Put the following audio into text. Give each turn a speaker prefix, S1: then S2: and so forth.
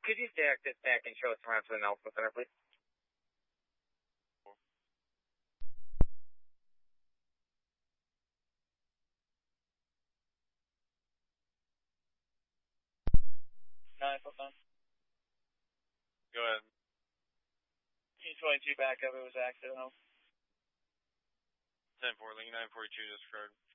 S1: could you stay active back and show us around to the Nelson Center, please?
S2: Go ahead.
S3: P-22 back up, it was active.
S2: 10-4, Lincoln 942 just occurred.